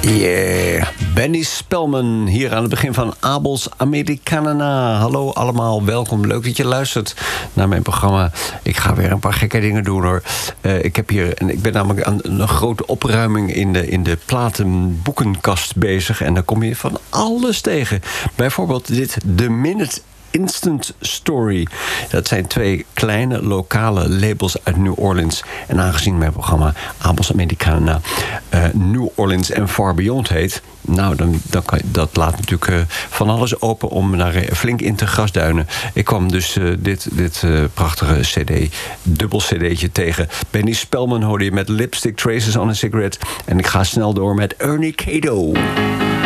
Yeah, Benny Spellman hier aan het begin van Abels Americana. Hallo allemaal, welkom. Leuk dat je luistert naar mijn programma. Ik ga weer een paar gekke dingen doen hoor. Ik ben namelijk aan een grote opruiming in de platenboekenkast bezig. En dan kom je van alles tegen. Bijvoorbeeld dit The Minute Instant Story. Dat zijn 2 kleine lokale labels uit New Orleans. En aangezien mijn programma Abels Americana New Orleans en Far Beyond heet, nou, dat laat natuurlijk van alles open om daar flink in te grasduinen. Ik kwam dus dit prachtige dubbel cd'tje tegen. Benny Spellman hoorde je met Lipstick Traces on a Cigarette. En ik ga snel door met Ernie Cato.